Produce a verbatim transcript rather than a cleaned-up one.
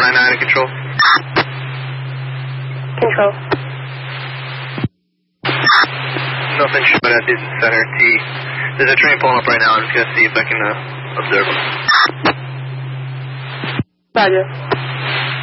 nine nine to control. Control. Nothing showed at Disney Center T. There's a train pulling up right now. I'm just going to see if I can uh, observe them. Roger.